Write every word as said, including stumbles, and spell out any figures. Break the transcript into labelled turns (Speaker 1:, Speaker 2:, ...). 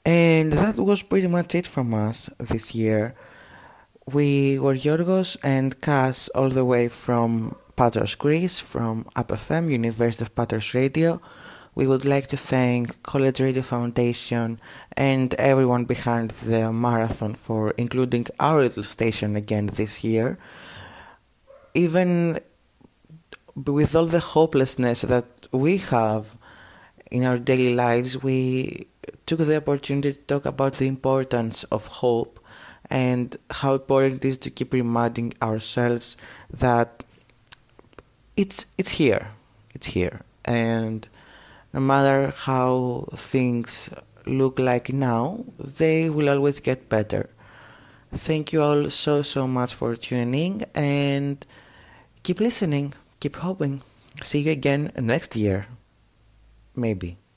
Speaker 1: And that was pretty much it from us this year. We were Yorgos and Kas all the way from Patras, Greece, from U P F M, University of Patras Radio. We would like to thank College Radio Foundation and everyone behind the marathon for including our little station again this year. Even with all the hopelessness that we have in our daily lives, we took the opportunity to talk about the importance of hope and how important it is to keep reminding ourselves that it's it's here, it's here, and no matter how things look like now, they will always get better. Thank you all so so much for tuning in, and keep listening, keep hoping. See you again next year, maybe.